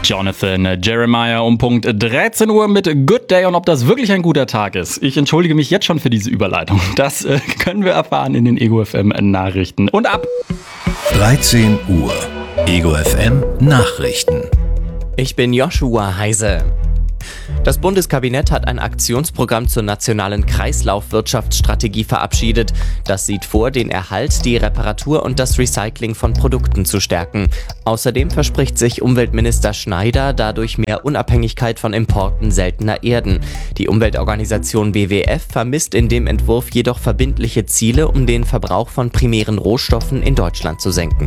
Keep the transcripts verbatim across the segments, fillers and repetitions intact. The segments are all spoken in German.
Jonathan Jeremiah um Punkt dreizehn Uhr mit Good Day, und ob das wirklich ein guter Tag ist. Ich entschuldige mich jetzt schon für diese Überleitung. Das äh, können wir erfahren in den Ego F M Nachrichten. Und ab dreizehn Uhr Ego F M Nachrichten. Ich bin Joshua Heise. Das Bundeskabinett hat ein Aktionsprogramm zur nationalen Kreislaufwirtschaftsstrategie verabschiedet. Das sieht vor, den Erhalt, die Reparatur und das Recycling von Produkten zu stärken. Außerdem verspricht sich Umweltminister Schneider dadurch mehr Unabhängigkeit von Importen seltener Erden. Die Umweltorganisation W W F vermisst in dem Entwurf jedoch verbindliche Ziele, um den Verbrauch von primären Rohstoffen in Deutschland zu senken.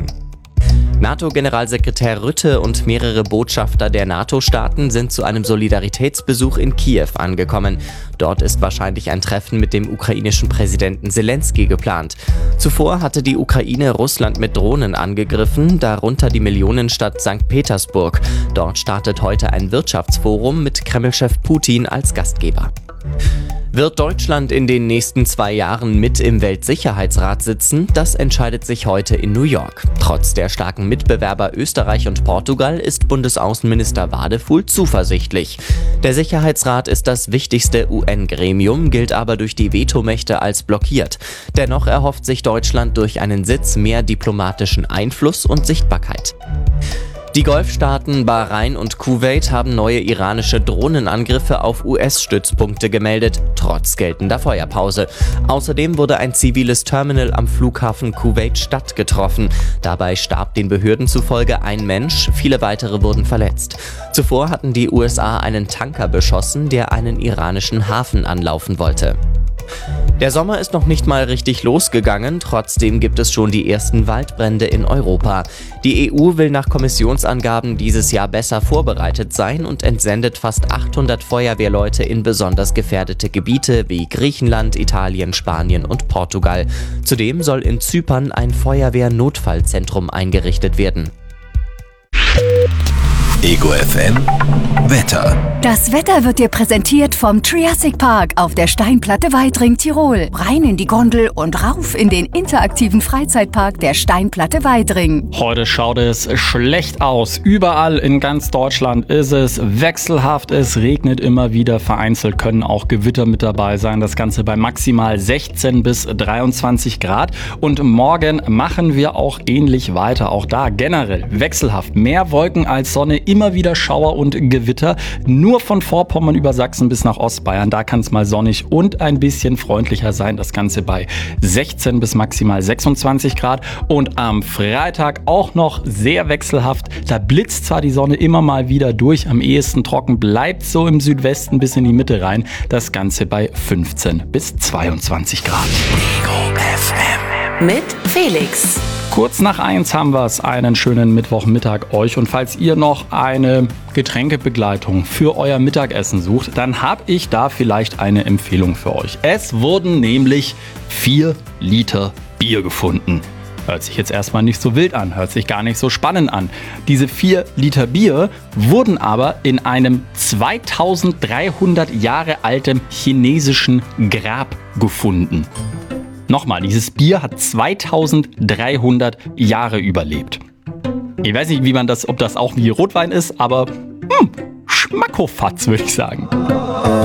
NATO-Generalsekretär Rutte und mehrere Botschafter der NATO-Staaten sind zu einem Solidaritätsbesuch in Kiew angekommen. Dort ist wahrscheinlich ein Treffen mit dem ukrainischen Präsidenten Zelensky geplant. Zuvor hatte die Ukraine Russland mit Drohnen angegriffen, darunter die Millionenstadt Sankt Petersburg. Dort startet heute ein Wirtschaftsforum mit Kreml-Chef Putin als Gastgeber. Wird Deutschland in den nächsten zwei Jahren mit im Weltsicherheitsrat sitzen? Das entscheidet sich heute in New York. Trotz der starken Mitbewerber Österreich und Portugal ist Bundesaußenminister Wadefuhl zuversichtlich. Der Sicherheitsrat ist das wichtigste U N-Gremium, gilt aber durch die Vetomächte als blockiert. Dennoch erhofft sich Deutschland durch einen Sitz mehr diplomatischen Einfluss und Sichtbarkeit. Die Golfstaaten Bahrain und Kuwait haben neue iranische Drohnenangriffe auf U S-Stützpunkte gemeldet, trotz geltender Feuerpause. Außerdem wurde ein ziviles Terminal am Flughafen Kuwait-Stadt getroffen. Dabei starb den Behörden zufolge ein Mensch, viele weitere wurden verletzt. Zuvor hatten die U S A einen Tanker beschossen, der einen iranischen Hafen anlaufen wollte. Der Sommer ist noch nicht mal richtig losgegangen, trotzdem gibt es schon die ersten Waldbrände in Europa. Die E U will nach Kommissionsangaben dieses Jahr besser vorbereitet sein und entsendet fast achthundert Feuerwehrleute in besonders gefährdete Gebiete wie Griechenland, Italien, Spanien und Portugal. Zudem soll in Zypern ein Feuerwehr-Notfallzentrum eingerichtet werden. Ego F M Wetter. Das Wetter wird dir präsentiert vom Triassic Park auf der Steinplatte Weitring, Tirol. Rein in die Gondel und rauf in den interaktiven Freizeitpark der Steinplatte Weitring. Heute schaut es schlecht aus. Überall in ganz Deutschland ist es wechselhaft. Es regnet immer wieder. Vereinzelt können auch Gewitter mit dabei sein. Das Ganze bei maximal sechzehn bis dreiundzwanzig Grad. Und morgen machen wir auch ähnlich weiter. Auch da generell wechselhaft. Mehr Wolken als Sonne, immer wieder Schauer und Gewitter. Nur von Vorpommern über Sachsen bis nach Ostbayern. Da kann es mal sonnig und ein bisschen freundlicher sein. Das Ganze bei sechzehn bis maximal sechsundzwanzig Grad. Und am Freitag auch noch sehr wechselhaft. Da blitzt zwar die Sonne immer mal wieder durch. Am ehesten trocken bleibt so im Südwesten bis in die Mitte rein. Das Ganze bei fünfzehn bis zweiundzwanzig Grad. Ego F M Mit Felix. Kurz nach eins haben wir es. Einen schönen Mittwochmittag euch. Und falls ihr noch eine Getränkebegleitung für euer Mittagessen sucht, dann habe ich da vielleicht eine Empfehlung für euch. Es wurden nämlich vier Liter Bier gefunden. Hört sich jetzt erstmal nicht so wild an, hört sich gar nicht so spannend an. Diese vier Liter Bier wurden aber in einem zweitausenddreihundert Jahre alten chinesischen Grab gefunden. Nochmal, dieses Bier hat zweitausenddreihundert Jahre überlebt. Ich weiß nicht, wie man das, ob das auch wie Rotwein ist, aber hm, Schmackofatz, würde ich sagen.